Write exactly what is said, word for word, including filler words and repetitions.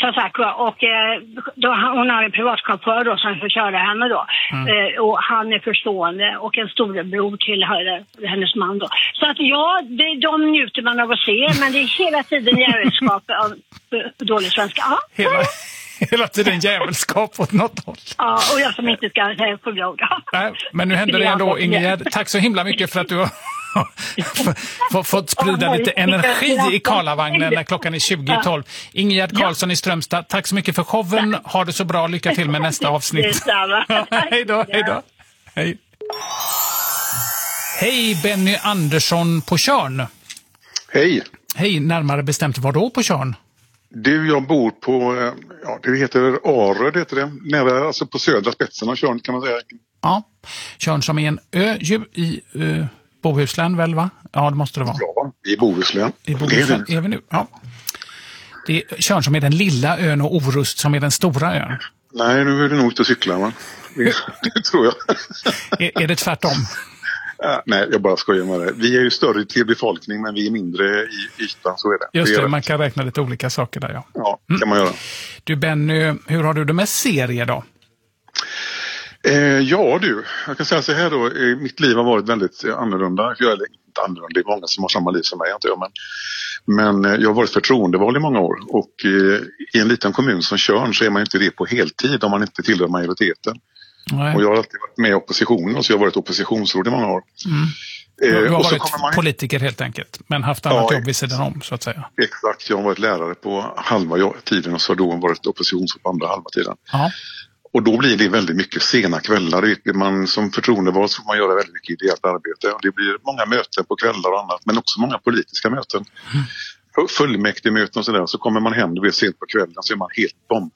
som sagt, och eh, då, hon har en privatchaufför då som får köra henne då. Mm. Eh, och han är förstående och en storebror till hennes man då. Så att ja, det, de njuter man av att se, men det är hela tiden jävelskap av dålig svenska. Ja. Hela, hela tiden jävelskap åt något håll. Ja, och jag som inte ska säga på blogg. Nej, men nu händer det ändå, Ingegerd. Tack så himla mycket för att du har fått sprida lite energi i Karlavagnen när klockan är tjugo tolv. Ingegerd Karlsson i Strömstad, tack så mycket för showen. Ha det så bra, lycka till med nästa avsnitt. Hej då, hej då. Hej. Hej Benny Andersson på Tjörn. Hej. Hej, närmare bestämt var då på Tjörn? Du, jag bor på, ja, det heter Arö, heter det. Nära, alltså på södra spetsen av Tjörn kan man säga. Ja, Tjörn som är en ö ju i ö, Bohuslän väl va? Ja, det måste det vara. Ja, i Bohuslän. I Bohuslän är, är vi nu, ja. Det är Tjörn som är den lilla ön och Orust som är den stora ön. Nej, nu är det nog inte att cykla va? Det, det tror jag. är, är det tvärtom? Uh, nej, jag bara skojar med det. Vi är ju större till befolkning men vi är mindre i ytan, så är det. Just det, det man kan räkna lite olika saker där, ja. Ja, mm. kan man göra. Du Benny, hur har du det med serier då? Eh, ja du, jag kan säga så här då, eh, mitt liv har varit väldigt eh, annorlunda. Jag är inte annorlunda, det är många som har samma liv som mig, inte jag, men, men eh, jag har varit förtroendevald i många år och eh, i en liten kommun som Tjörn så är man inte det på heltid om man inte tillhör majoriteten. Nej. Och jag har alltid varit med i oppositionen och så jag har varit oppositionsråd i många år. Mm. Du, du har varit man... politiker helt enkelt, men haft annat ja, jobb vid sidan om så att säga. Exakt, jag har varit lärare på halva tiden och så har då varit oppositionsråd på andra halva tiden. Ja. Och då blir det väldigt mycket sena kvällar. Man, som förtroendevald så får man göra väldigt mycket ideellt arbete. Och det blir många möten på kvällar och annat, men också många politiska möten. Mm. Fullmäktigemöten och sådär, så kommer man hem, det blir sent på kvällen så är man helt bombad